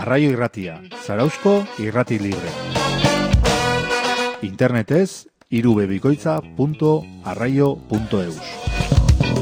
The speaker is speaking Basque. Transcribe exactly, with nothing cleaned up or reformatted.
Arraio Irratia, Zarauzko irrati libre. Internetez, irubebikoitza punto arraio punto eus.